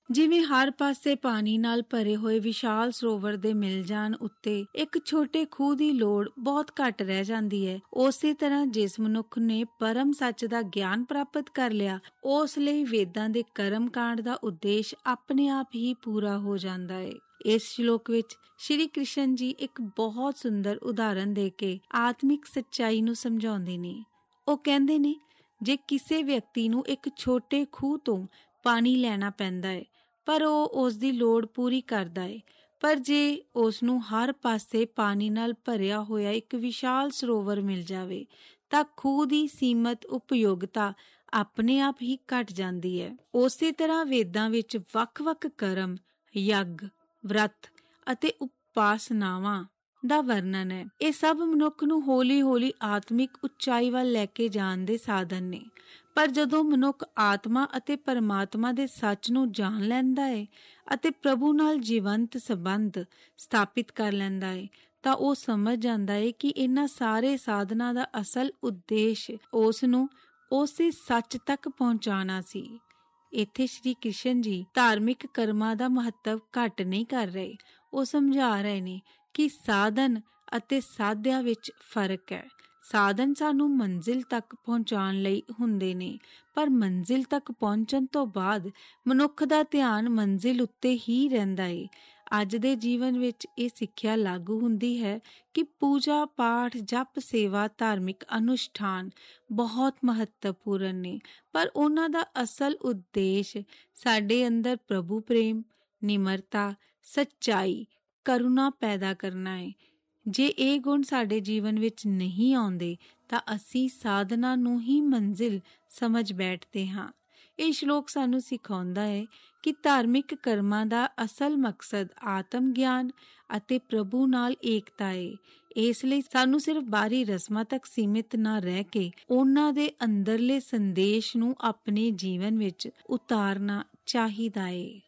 ਜਿਵੇਂ ਹਰ ਪਾਸੇ ਪਾਣੀ ਨਾਲ ਭਰੇ ਹੋਏ ਵਿਸ਼ਾਲ ਸਰੋਵਰ ਦੇ ਮਿਲ ਜਾਣ ਉੱਤੇ ਇੱਕ ਛੋਟੇ ਖੂਹ ਦੀ ਲੋੜ ਬਹੁਤ ਘੱਟ ਰਹਿ ਜਾਂਦੀ ਹੈ, ਉਸੇ ਤਰ੍ਹਾਂ ਜਿਸ ਮਨੁੱਖ ਨੇ ਪਰਮ ਸੱਚ ਦਾ ਗਿਆਨ ਪ੍ਰਾਪਤ ਕਰ ਲਿਆ, ਉਸ ਲਈ ਵੇਦਾਂ ਦੇ ਕਰਮ ਕਾਂਡ ਦਾ ਉਦੇਸ਼ ਆਪਣੇ ਆਪ ਹੀ ਪੂਰਾ ਹੋ ਜਾਂਦਾ ਹੈ। ਇਸ ਸ਼ਲੋਕ ਵਿੱਚ ਸ਼੍ਰੀ ਕ੍ਰਿਸ਼ਨ ਜੀ ਇੱਕ ਬਹੁਤ ਸੁੰਦਰ ਉਦਾਹਰਨ ਦੇ ਕੇ ਆਤਮਿਕ ਸੱਚਾਈ ਨੂੰ ਸਮਝਾਉਂਦੇ ਨੇ। ਉਹ ਕਹਿੰਦੇ ਨੇ, ਜੇ ਕਿਸੇ ਵਿਅਕਤੀ ਨੂੰ ਇੱਕ ਛੋਟੇ ਖੂਹ ਤੋਂ ਪਾਣੀ ਲੈਣਾ ਪੈਂਦਾ ਹੈ, ਪਰ ਉਹ ਉਸ ਦੀ ਲੋੜ ਪੂਰੀ ਕਰਦਾ ਹੈ, ਪਰ ਜੇ ਉਸ ਨੂੰ ਹਰ ਪਾਸੇ ਪਾਣੀ ਨਾਲ ਭਰਿਆ ਹੋਇਆ ਇੱਕ ਵਿਸ਼ਾਲ ਸਰੋਵਰ ਮਿਲ ਜਾਵੇ ਤਾਂ ਖੂਹ ਦੀ ਸੀਮਤ ਉਪਯੋਗਤਾ ਆਪਣੇ ਆਪ ਹੀ ਘਟ ਜਾਂਦੀ ਹੈ। ਉਸੇ ਤਰ੍ਹਾਂ ਵੇਦਾਂ ਵਿੱਚ ਵੱਖ-ਵੱਖ ਕਰਮ, ਯੱਗ, ਵਰਤ ਅਤੇ ਉਪਾਸਨਾਵਾਂ ਦਾ ਵਰਣਨ ਹੈ। ਇਹ ਸਭ ਮਨੁੱਖ ਨੂੰ ਹੌਲੀ-ਹੌਲੀ ਆਤਮਿਕ ਉੱਚਾਈ ਵੱਲ ਲੈ ਕੇ ਜਾਣ ਦੇ ਸਾਧਨ ਨੇ। ਪਰ ਜਦੋਂ ਮਨੁੱਖ ਆਤਮਾ ਅਤੇ ਪਰਮਾਤਮਾ ਦੇ ਸੱਚ ਨੂੰ ਜਾਣ ਲੈਂਦਾ ਹੈ ਅਤੇ ਪ੍ਰਭੂ ਨਾਲ ਜੀਵੰਤ ਸੰਬੰਧ ਸਥਾਪਿਤ ਕਰ ਲੈਂਦਾ ਹੈ, ਤਾਂ ਉਹ ਸਮਝ ਜਾਂਦਾ ਹੈ ਕਿ ਇਹਨਾਂ ਸਾਰੇ ਸਾਧਨਾਂ ਦਾ ਅਸਲ ਉਦੇਸ਼ ਉਸ ਨੂੰ ਉਸੇ ਸੱਚ ਤੱਕ ਪਹੁੰਚਾਉਣਾ ਸੀ। ਇੱਥੇ ਸ਼੍ਰੀ ਕ੍ਰਿਸ਼ਨ ਜੀ ਧਾਰਮਿਕ ਕਰਮਾਂ ਦਾ ਮਹੱਤਵ ਘੱਟ ਨਹੀਂ ਕਰ ਰਹੇ। ਉਹ ਸਮਝਾ ਰਹੇ ਨੇ ਕਿ ਸਾਧਨ ਅਤੇ ਸਾਧਿਆ ਵਿੱਚ ਫਰਕ ਹੈ। ਸਾਧਨ ਸਾਨੂੰ ਮੰਜ਼ਿਲ ਤੱਕ ਪਹੁੰਚਾਉਣ ਲਈ ਹੁੰਦੇ ਨੇ, ਪਰ ਮੰਜ਼ਿਲ ਤੱਕ ਪਹੁੰਚਣ ਤੋਂ ਬਾਅਦ ਮਨੁੱਖ ਦਾ ਧਿਆਨ ਮੰਜ਼ਿਲ ਉੱਤੇ ਹੀ ਰਹਿੰਦਾ ਹੈ। ਅੱਜ ਦੇ ਜੀਵਨ ਵਿੱਚ ਇਹ ਸਿੱਖਿਆ ਲਾਗੂ ਹੁੰਦੀ ਹੈ ਕਿ ਪੂਜਾ ਪਾਠ, ਜਪ, ਸੇਵਾ, ਧਾਰਮਿਕ ਅਨੁਸ਼ਠਾਨ ਬਹੁਤ ਮਹੱਤਵਪੂਰਨ ਨੇ, ਪਰ ਉਹਨਾਂ ਦਾ ਅਸਲ ਉਦੇਸ਼ ਸਾਡੇ ਅੰਦਰ ਪ੍ਰਭੂ ਪ੍ਰੇਮ, ਨਿਮਰਤਾ, ਸੱਚਾਈ, ਕਰੁਣਾ ਪੈਦਾ ਕਰਨਾ ਹੈ। ਜੇ ਇਹ ਗੁਣ ਸਾਡੇ ਜੀਵਨ ਵਿੱਚ ਨਹੀਂ ਆਉਂਦੇ ਤਾਂ ਅਸੀਂ ਸਾਧਨਾ ਨੂੰ ਹੀ ਮੰਜ਼ਿਲ ਸਮਝ ਬੈਠਦੇ ਹਾਂ। ਇਹ ਸ਼ਲੋਕ ਸਾਨੂੰ ਸਿਖਾਉਂਦਾ ਹੈ ਕਿ ਧਾਰਮਿਕ ਕਰਮਾਂ ਦਾ ਅਸਲ ਮਕਸਦ ਆਤਮ ਗਿਆਨ ਅਤੇ ਪ੍ਰਭੂ ਨਾਲ ਏਕਤਾ ਹੈ। ਇਸ ਲਈ ਸਾਨੂੰ ਸਿਰਫ ਬਾਹਰੀ ਰਸਮਾਂ ਤੱਕ ਸੀਮਿਤ ਨਾ ਰਹਿ ਕੇ ਉਹਨਾਂ ਦੇ ਅੰਦਰਲੇ ਸੰਦੇਸ਼ ਨੂੰ ਆਪਣੇ ਜੀਵਨ ਵਿੱਚ ਉਤਾਰਨਾ ਚਾਹੀਦਾ ਹੈ।